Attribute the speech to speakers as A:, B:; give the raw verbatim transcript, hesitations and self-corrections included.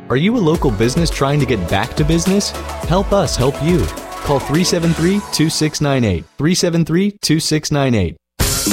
A: Are you a local business trying to get back to business? Help us help you. Call three seven three, two six nine eight, three seven three, two six nine eight.